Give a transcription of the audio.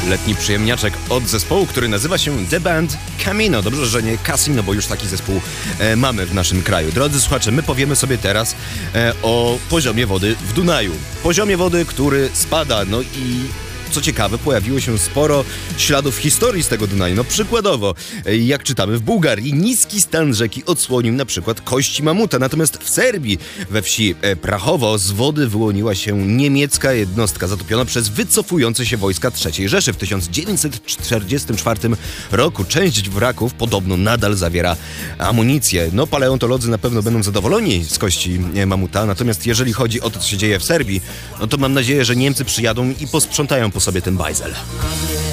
letni przyjemniaczek od zespołu, który nazywa się The Band Camino. Dobrze, że nie Casino, bo już taki zespół mamy w naszym kraju. Drodzy słuchacze, my powiemy sobie teraz o poziomie wody w Dunaju. Poziomie wody, który spada, no i co ciekawe, pojawiło się sporo śladów historii z tego Dunaju. No przykładowo, jak czytamy w Bułgarii, niski stan rzeki odsłonił na przykład kości mamuta. Natomiast w Serbii, we wsi Prachowo, z wody wyłoniła się niemiecka jednostka zatopiona przez wycofujące się wojska III Rzeszy w 1944 roku. Część wraków podobno nadal zawiera amunicję. No paleontolodzy na pewno będą zadowoleni z kości mamuta. Natomiast jeżeli chodzi o to, co się dzieje w Serbii, no to mam nadzieję, że Niemcy przyjadą i posprzątają po sobie ten bajzel.